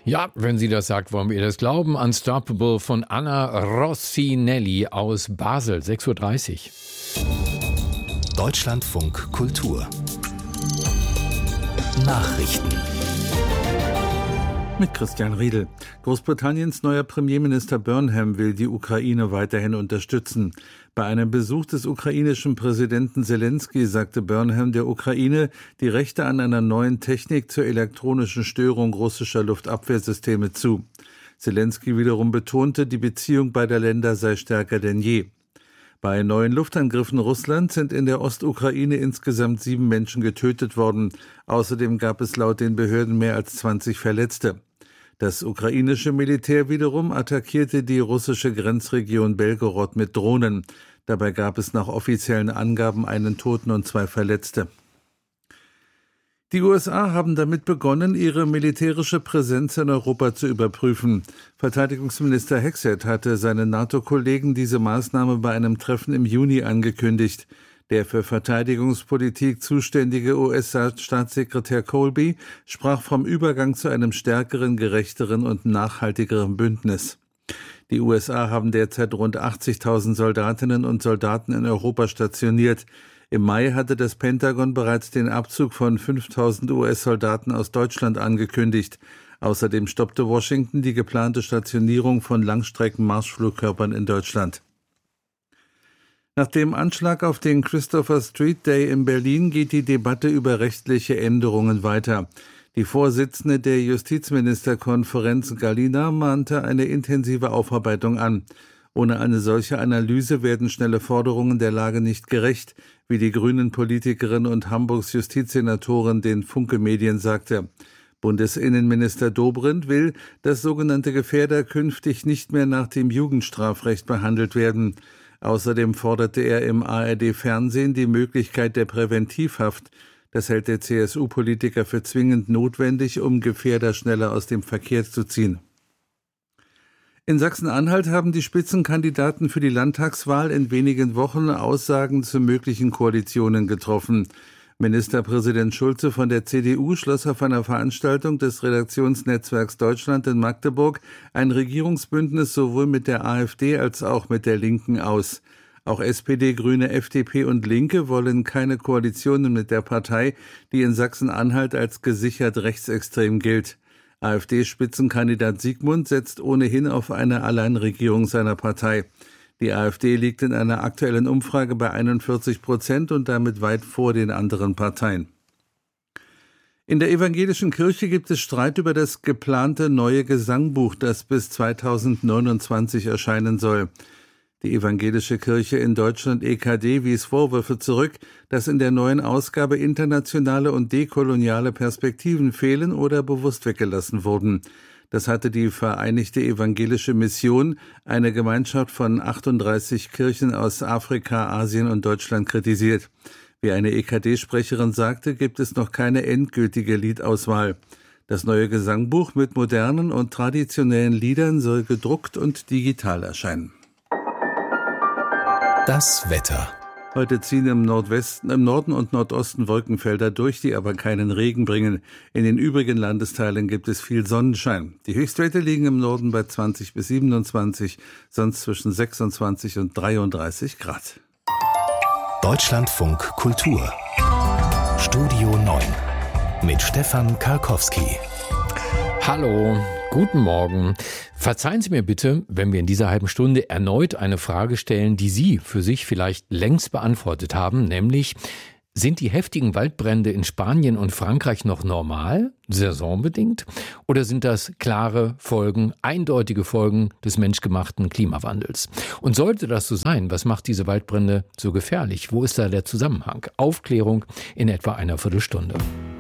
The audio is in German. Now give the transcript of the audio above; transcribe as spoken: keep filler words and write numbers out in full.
Ja, wenn sie das sagt, wollen wir das glauben. Unstoppable von Anna Rossinelli aus Basel, sechs Uhr dreißig. Deutschlandfunk Kultur Nachrichten mit Christian Riedel. Großbritanniens neuer Premierminister Burnham will die Ukraine weiterhin unterstützen. Bei einem Besuch des ukrainischen Präsidenten Selenskyj sagte Burnham der Ukraine die Rechte an einer neuen Technik zur elektronischen Störung russischer Luftabwehrsysteme zu. Selenskyj wiederum betonte, die Beziehung beider Länder sei stärker denn je. Bei neuen Luftangriffen Russlands sind in der Ostukraine insgesamt sieben Menschen getötet worden. Außerdem gab es laut den Behörden mehr als zwanzig Verletzte. Das ukrainische Militär wiederum attackierte die russische Grenzregion Belgorod mit Drohnen. Dabei gab es nach offiziellen Angaben einen Toten und zwei Verletzte. Die U S A haben damit begonnen, ihre militärische Präsenz in Europa zu überprüfen. Verteidigungsminister Hexet hatte seinen NATO-Kollegen diese Maßnahme bei einem Treffen im Juni angekündigt. Der für Verteidigungspolitik zuständige U S-Staatssekretär Colby sprach vom Übergang zu einem stärkeren, gerechteren und nachhaltigeren Bündnis. Die U S A haben derzeit rund achtzigtausend Soldatinnen und Soldaten in Europa stationiert. Im Mai hatte das Pentagon bereits den Abzug von fünftausend U S-Soldaten aus Deutschland angekündigt. Außerdem stoppte Washington die geplante Stationierung von Langstrecken-Marschflugkörpern in Deutschland. Nach dem Anschlag auf den Christopher Street Day in Berlin geht die Debatte über rechtliche Änderungen weiter. Die Vorsitzende der Justizministerkonferenz Galina mahnte eine intensive Aufarbeitung an. Ohne eine solche Analyse werden schnelle Forderungen der Lage nicht gerecht, wie die Grünen-Politikerin und Hamburgs Justizsenatorin den Funke-Medien sagte. Bundesinnenminister Dobrindt will, dass sogenannte Gefährder künftig nicht mehr nach dem Jugendstrafrecht behandelt werden. Außerdem forderte er im A R D-Fernsehen die Möglichkeit der Präventivhaft. Das hält der C S U-Politiker für zwingend notwendig, um Gefährder schneller aus dem Verkehr zu ziehen. In Sachsen-Anhalt haben die Spitzenkandidaten für die Landtagswahl in wenigen Wochen Aussagen zu möglichen Koalitionen getroffen. Ministerpräsident Schulze von der C D U schloss auf einer Veranstaltung des Redaktionsnetzwerks Deutschland in Magdeburg ein Regierungsbündnis sowohl mit der AfD als auch mit der Linken aus. Auch S P D, Grüne, F D P und Linke wollen keine Koalitionen mit der Partei, die in Sachsen-Anhalt als gesichert rechtsextrem gilt. AfD-Spitzenkandidat Siegmund setzt ohnehin auf eine Alleinregierung seiner Partei. Die AfD liegt in einer aktuellen Umfrage bei einundvierzig Prozent und damit weit vor den anderen Parteien. In der evangelischen Kirche gibt es Streit über das geplante neue Gesangbuch, das bis zweitausendneunundzwanzig erscheinen soll. Die evangelische Kirche in Deutschland E K D wies Vorwürfe zurück, dass in der neuen Ausgabe internationale und dekoloniale Perspektiven fehlen oder bewusst weggelassen wurden. Das hatte die Vereinigte Evangelische Mission, eine Gemeinschaft von achtunddreißig Kirchen aus Afrika, Asien und Deutschland, kritisiert. Wie eine E K D-Sprecherin sagte, gibt es noch keine endgültige Liedauswahl. Das neue Gesangbuch mit modernen und traditionellen Liedern soll gedruckt und digital erscheinen. Das Wetter. Heute ziehen im Nordwesten, im Norden und Nordosten Wolkenfelder durch, die aber keinen Regen bringen. In den übrigen Landesteilen gibt es viel Sonnenschein. Die Höchstwerte liegen im Norden bei zwanzig bis siebenundzwanzig, sonst zwischen sechsundzwanzig und dreiunddreißig Grad. Deutschlandfunk Kultur. Studio neun mit Stefan Karkowski. Hallo, guten Morgen. Verzeihen Sie mir bitte, wenn wir in dieser halben Stunde erneut eine Frage stellen, die Sie für sich vielleicht längst beantwortet haben, nämlich: Sind die heftigen Waldbrände in Spanien und Frankreich noch normal, saisonbedingt, oder sind das klare Folgen, eindeutige Folgen des menschgemachten Klimawandels? Und sollte das so sein, was macht diese Waldbrände so gefährlich? Wo ist da der Zusammenhang? Aufklärung in etwa einer Viertelstunde.